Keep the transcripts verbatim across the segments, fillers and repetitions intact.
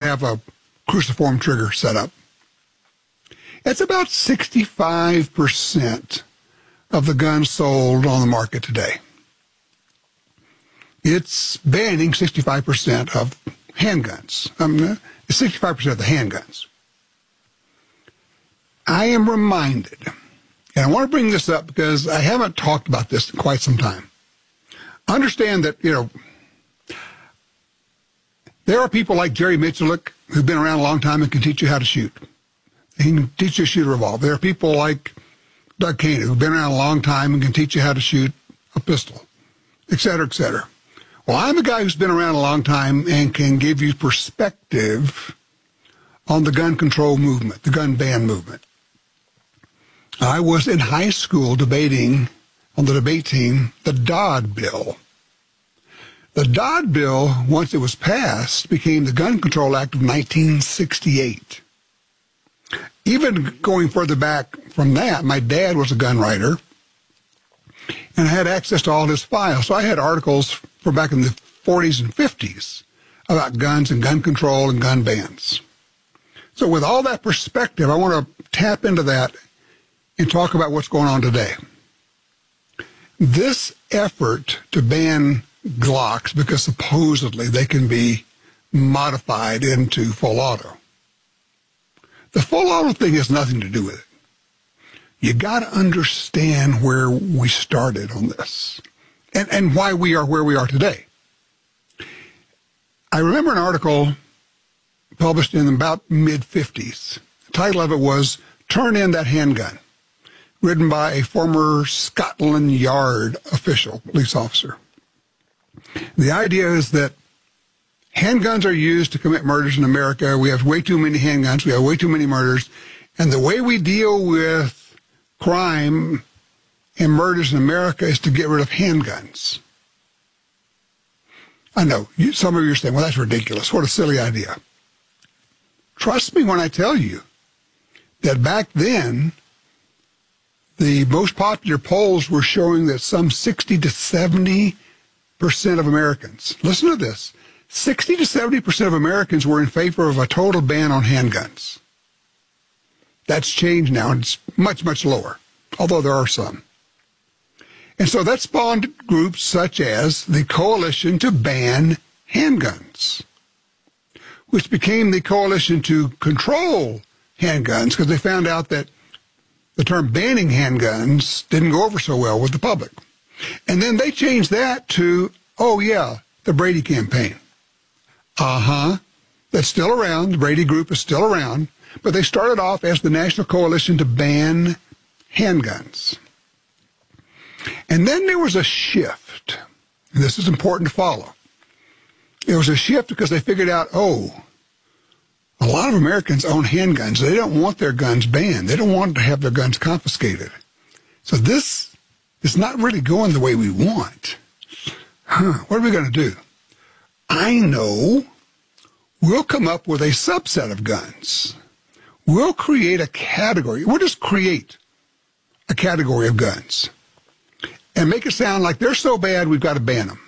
have a cruciform trigger set up. It's about sixty-five percent of the guns sold on the market today. It's banning sixty-five percent of handguns. I mean, sixty-five percent of the handguns. I am reminded, and I want to bring this up because I haven't talked about this in quite some time. Understand that, you know, there are people like Jerry Miculek who've been around a long time and can teach you how to shoot. He can teach you to shoot a revolver. There are people like Doug Koenig who've been around a long time and can teach you how to shoot a pistol, et cetera, et cetera. Well, I'm a guy who's been around a long time and can give you perspective on the gun control movement, the gun ban movement. I was in high school debating on the debate team the Dodd Bill. The Dodd Bill, once it was passed, became the Gun Control Act of nineteen sixty-eight. Even going further back from that, my dad was a gun writer, and I had access to all his files. So I had articles from back in the forties and fifties about guns and gun control and gun bans. So with all that perspective, I want to tap into that and talk about what's going on today. This effort to ban Glocks, because supposedly they can be modified into full auto. The full auto thing has nothing to do with it. You got to understand where we started on this and, and why we are where we are today. I remember an article published in about mid fifties. The title of it was Turn In That Handgun, written by a former Scotland Yard official, police officer. The idea is that handguns are used to commit murders in America. We have way too many handguns. We have way too many murders. And the way we deal with crime and murders in America is to get rid of handguns. I know, you, some of you are saying, well, that's ridiculous. What a silly idea. Trust me when I tell you that back then, the most popular polls were showing that some sixty to seventy percent of Americans, listen to this, sixty to seventy percent of Americans were in favor of a total ban on handguns. That's changed now, and it's much, much lower, although there are some. And so that spawned groups such as the Coalition to Ban Handguns, which became the Coalition to Control Handguns because they found out that the term banning handguns didn't go over so well with the public. And then they changed that to, oh yeah, the Brady campaign. Uh-huh. That's still around. The Brady group is still around. But they started off as the National Coalition to Ban Handguns. And then there was a shift. And this is important to follow. There was a shift because they figured out, oh, a lot of Americans own handguns. They don't want their guns banned. They don't want to have their guns confiscated. So this is not really going the way we want. Huh, what are we going to do? I know we'll come up with a subset of guns. We'll create a category. We'll just create a category of guns and make it sound like they're so bad we've got to ban them.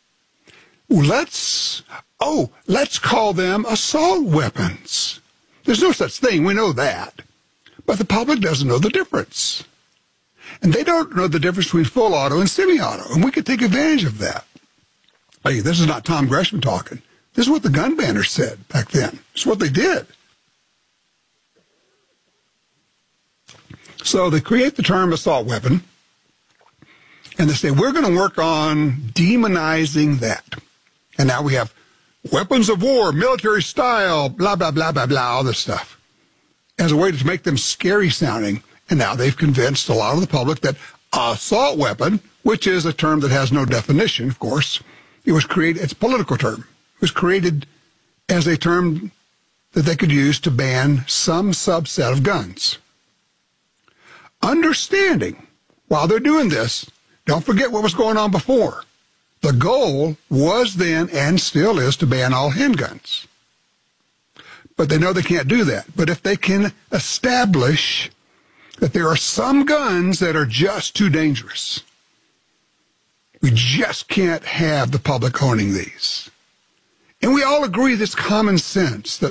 Let's, oh, let's call them assault weapons. There's no such thing. We know that. But the public doesn't know the difference. And they don't know the difference between full auto and semi-auto. And we could take advantage of that. Hey, this is not Tom Gresham talking. This is what the gun banners said back then. It's what they did. So they create the term assault weapon. And they say, we're going to work on demonizing that. And now we have weapons of war, military style, blah, blah, blah, blah, blah, all this stuff, as a way to make them scary sounding. And now they've convinced a lot of the public that assault weapon, which is a term that has no definition, of course, it was created, it's a political term. It was created as a term that they could use to ban some subset of guns. Understanding, while they're doing this, don't forget what was going on before. The goal was then and still is to ban all handguns. But they know they can't do that. But if they can establish that there are some guns that are just too dangerous, we just can't have the public owning these. And we all agree that's common sense, that